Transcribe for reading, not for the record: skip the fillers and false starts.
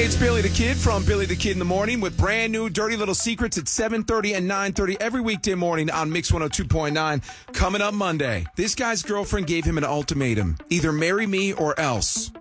Hey, it's Billy the Kid from Billy the Kid in the Morning with brand new Dirty Little Secrets at 7:30 and 9:30 every weekday morning on Mix 102.9. Coming up Monday, this guy's girlfriend gave him an ultimatum. Either marry me or else.